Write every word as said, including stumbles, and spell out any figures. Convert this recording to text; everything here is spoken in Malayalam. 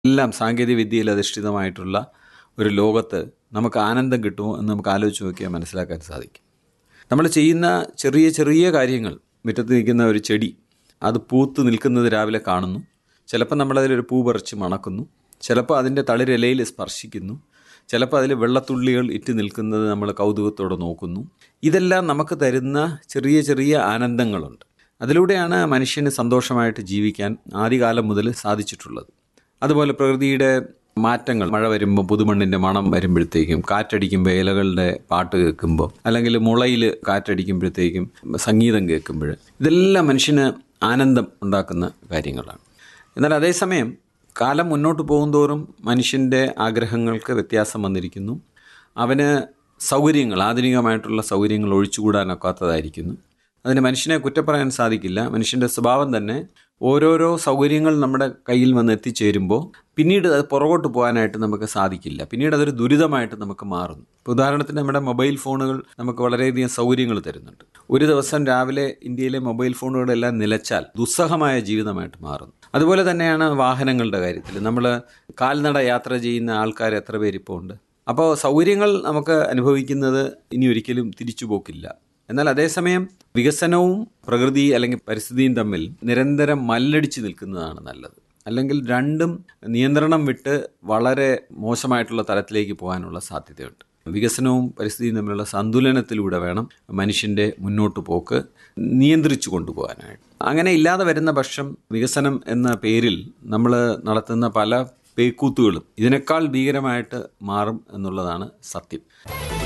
എല്ലാം സാങ്കേതിക വിദ്യയിൽ അധിഷ്ഠിതമായിട്ടുള്ള ഒരു ലോകത്ത് നമുക്ക് ആനന്ദം കിട്ടുമോ എന്ന് നമുക്ക് ആലോചിച്ച് നോക്കിയാൽ മനസ്സിലാക്കാൻ സാധിക്കും. നമ്മൾ ചെയ്യുന്ന ചെറിയ ചെറിയ കാര്യങ്ങൾ, മുറ്റത്ത് നിൽക്കുന്ന ഒരു ചെടി അത് പൂത്ത് നിൽക്കുന്നത് രാവിലെ കാണുന്നു, ചിലപ്പോൾ നമ്മളതിലൊരു പൂ പറിച്ച് മണക്കുന്നു, ചിലപ്പോൾ അതിൻ്റെ തളിരിലയിൽ സ്പർശിക്കുന്നു, ചിലപ്പോൾ അതിൽ വെള്ളത്തുള്ളികൾ ഇറ്റ് നിൽക്കുന്നത് നമ്മൾ കൗതുകത്തോടെ നോക്കുന്നു. ഇതെല്ലാം നമുക്ക് തരുന്ന ചെറിയ ചെറിയ ആനന്ദങ്ങളുണ്ട്. അതിലൂടെയാണ് മനുഷ്യന് സന്തോഷമായിട്ട് ജീവിക്കാൻ ആദ്യകാലം മുതൽ സാധിച്ചിട്ടുള്ളത്. അതുപോലെ പ്രകൃതിയുടെ മാറ്റങ്ങൾ, മഴ വരുമ്പോൾ പുതുമണ്ണിൻ്റെ മണം വരുമ്പോഴത്തേക്കും, കാറ്റടിക്കുമ്പോൾ ഇലകളുടെ പാട്ട് കേൾക്കുമ്പോൾ, അല്ലെങ്കിൽ മുളയിൽ കാറ്റടിക്കുമ്പോഴത്തേക്കും സംഗീതം കേൾക്കുമ്പോൾ, ഇതെല്ലാം മനുഷ്യന് ആനന്ദം ഉണ്ടാക്കുന്ന കാര്യങ്ങളാണ്. എന്നാൽ അതേസമയം കാലം മുന്നോട്ട് പോകുന്തോറും മനുഷ്യൻ്റെ ആഗ്രഹങ്ങൾക്ക് വ്യത്യാസം വന്നിരിക്കുന്നു. അവന് സൗകര്യങ്ങൾ, ആധുനികമായിട്ടുള്ള സൗകര്യങ്ങൾ ഒഴിച്ചുകൂടാനൊക്കാത്തതായിരിക്കുന്നു. അതിന് മനുഷ്യനെ കുറ്റപ്പറയാൻ സാധിക്കില്ല. മനുഷ്യൻ്റെ സ്വഭാവം തന്നെ ഓരോരോ സൗകര്യങ്ങൾ നമ്മുടെ കയ്യിൽ വന്ന് എത്തിച്ചേരുമ്പോൾ പിന്നീട് അത് പുറകോട്ട് പോകാനായിട്ട് നമുക്ക് സാധിക്കില്ല. പിന്നീട് അതൊരു ദുരിതമായിട്ട് നമുക്ക് മാറുന്നു. ഇപ്പോൾ ഉദാഹരണത്തിന് നമ്മുടെ മൊബൈൽ ഫോണുകൾ നമുക്ക് വളരെയധികം സൗകര്യങ്ങൾ തരുന്നുണ്ട്. ഒരു ദിവസം രാവിലെ ഇന്ത്യയിലെ മൊബൈൽ ഫോണുകളെല്ലാം നിലച്ചാൽ ദുസ്സഹമായ ജീവിതമായിട്ട് മാറുന്നു. അതുപോലെ തന്നെയാണ് വാഹനങ്ങളുടെ കാര്യത്തിൽ. നമ്മൾ കാൽനട യാത്ര ചെയ്യുന്ന ആൾക്കാർ എത്ര പേരിപ്പോൾ ഉണ്ട്. അപ്പോൾ സൗകര്യങ്ങൾ നമുക്ക് അനുഭവിക്കുന്നത് ഇനി ഒരിക്കലും തിരിച്ചു പോക്കില്ല. എന്നാൽ അതേസമയം വികസനവും പ്രകൃതി അല്ലെങ്കിൽ പരിസ്ഥിതിയും തമ്മിൽ നിരന്തരം മല്ലടിച്ച് നിൽക്കുന്നതാണ് നല്ലത്. അല്ലെങ്കിൽ രണ്ടും നിയന്ത്രണം വിട്ട് വളരെ മോശമായിട്ടുള്ള തലത്തിലേക്ക് പോകാനുള്ള സാധ്യതയുണ്ട്. വികസനവും പരിസ്ഥിതിയും തമ്മിലുള്ള സന്തുലനത്തിലൂടെ വേണം മനുഷ്യൻ്റെ മുന്നോട്ട് പോക്ക് നിയന്ത്രിച്ചു കൊണ്ടുപോകാനായിട്ട്. അങ്ങനെ ഇല്ലാതെ വരുന്ന പക്ഷം വികസനം എന്ന പേരിൽ നമ്മൾ നടത്തുന്ന പല പേക്കൂത്തുകളും ഇതിനേക്കാൾ ഭീകരമായിട്ട് മാറും എന്നുള്ളതാണ് സത്യം.